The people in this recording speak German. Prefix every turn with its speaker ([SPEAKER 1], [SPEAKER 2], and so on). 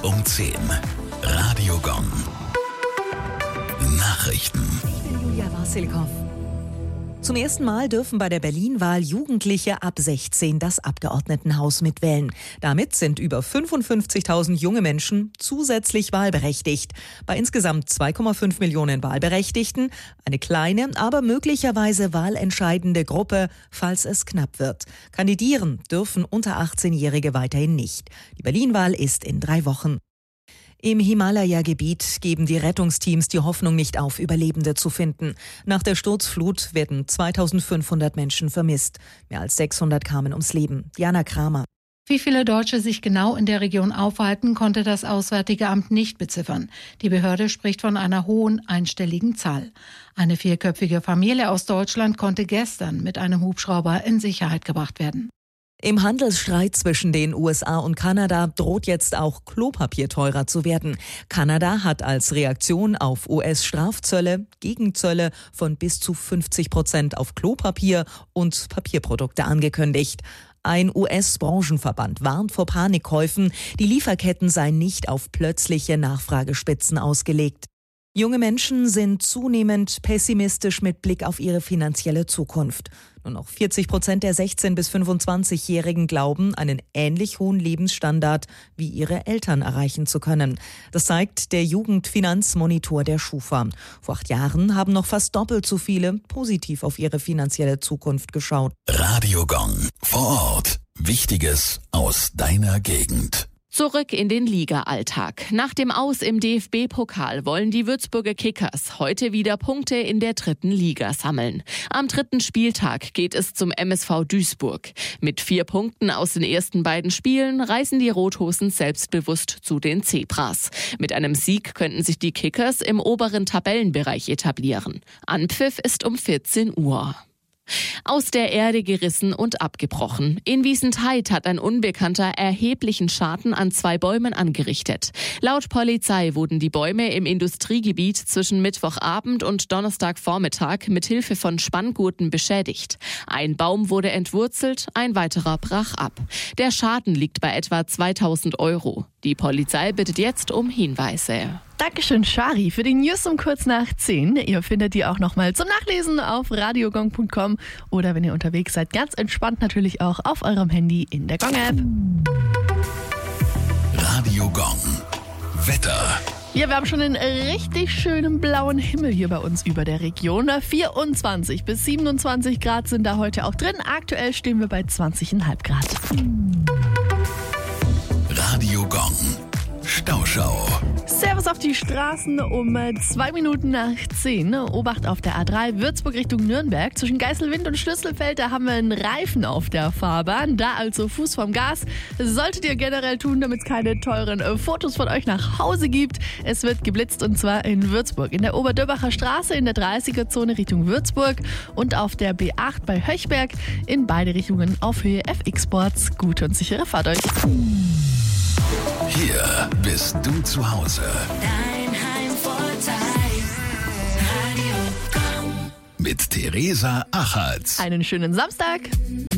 [SPEAKER 1] um 10. Radio Gong. Nachrichten.
[SPEAKER 2] Ich bin Julia Wassilkow. Zum ersten Mal dürfen bei der Berlin-Wahl Jugendliche ab 16 das Abgeordnetenhaus mitwählen. Damit sind über 55.000 junge Menschen zusätzlich wahlberechtigt. Bei insgesamt 2,5 Millionen Wahlberechtigten eine kleine, aber möglicherweise wahlentscheidende Gruppe, falls es knapp wird. Kandidieren dürfen unter 18-Jährige weiterhin nicht. Die Berlin-Wahl ist in 3 Wochen. Im Himalaya-Gebiet geben die Rettungsteams die Hoffnung nicht auf, Überlebende zu finden. Nach der Sturzflut werden 2500 Menschen vermisst. Mehr als 600 kamen ums Leben. Diana Kramer.
[SPEAKER 3] Wie viele Deutsche sich genau in der Region aufhalten, konnte das Auswärtige Amt nicht beziffern. Die Behörde spricht von einer hohen einstelligen Zahl. Eine 4-köpfige Familie aus Deutschland konnte gestern mit einem Hubschrauber in Sicherheit gebracht werden.
[SPEAKER 2] Im Handelsstreit zwischen den USA und Kanada droht jetzt auch Klopapier teurer zu werden. Kanada hat als Reaktion auf US-Strafzölle Gegenzölle von bis zu 50% auf Klopapier und Papierprodukte angekündigt. Ein US-Branchenverband warnt vor Panikkäufen. Die Lieferketten seien nicht auf plötzliche Nachfragespitzen ausgelegt. Junge Menschen sind zunehmend pessimistisch mit Blick auf ihre finanzielle Zukunft. Nur noch 40% der 16- bis 25-Jährigen glauben, einen ähnlich hohen Lebensstandard wie ihre Eltern erreichen zu können. Das zeigt der Jugendfinanzmonitor der Schufa. Vor 8 Jahren haben noch fast doppelt so viele positiv auf ihre finanzielle Zukunft geschaut.
[SPEAKER 1] Radio Gong. Vor Ort. Wichtiges aus deiner Gegend.
[SPEAKER 4] Zurück in den Liga-Alltag. Nach dem Aus im DFB-Pokal wollen die Würzburger Kickers heute wieder Punkte in der 3. Liga sammeln. Am 3. Spieltag geht es zum MSV Duisburg. Mit 4 Punkten aus den ersten beiden Spielen reisen die Rothosen selbstbewusst zu den Zebras. Mit einem Sieg könnten sich die Kickers im oberen Tabellenbereich etablieren. Anpfiff ist um 14 Uhr. Aus der Erde gerissen und abgebrochen. In Wiesentheid hat ein Unbekannter erheblichen Schaden an 2 Bäumen angerichtet. Laut Polizei wurden die Bäume im Industriegebiet zwischen Mittwochabend und Donnerstagvormittag mit Hilfe von Spanngurten beschädigt. Ein Baum wurde entwurzelt, ein weiterer brach ab. Der Schaden liegt bei etwa 2.000 €. Die Polizei bittet jetzt um Hinweise.
[SPEAKER 5] Dankeschön, Shari, für die News um kurz nach 10. Ihr findet die auch nochmal zum Nachlesen auf radiogong.com oder wenn ihr unterwegs seid, ganz entspannt natürlich auch auf eurem Handy in der Gong-App.
[SPEAKER 1] Radio Gong. Wetter.
[SPEAKER 5] Ja, wir haben schon einen richtig schönen blauen Himmel hier bei uns über der Region. 24 bis 27 Grad sind da heute auch drin. Aktuell stehen wir bei 20,5 Grad.
[SPEAKER 1] Radio Gong. Stauschau.
[SPEAKER 5] Servus auf die Straßen um 2 Minuten nach 10. Obacht auf der A3 Würzburg Richtung Nürnberg. Zwischen Geiselwind und Schlüsselfeld, da haben wir einen Reifen auf der Fahrbahn. Da also Fuß vom Gas. Solltet ihr generell tun, damit es keine teuren Fotos von euch nach Hause gibt. Es wird geblitzt und zwar in Würzburg. In der Oberdörbacher Straße in der 30er-Zone Richtung Würzburg und auf der B8 bei Höchberg in beide Richtungen auf Höhe FX Sports. Gute und sichere Fahrt euch.
[SPEAKER 1] Hier bist du zu Hause.
[SPEAKER 6] Dein Heimvorteil. Radio Gong.
[SPEAKER 1] Mit Theresa Achatz.
[SPEAKER 5] Einen schönen Samstag.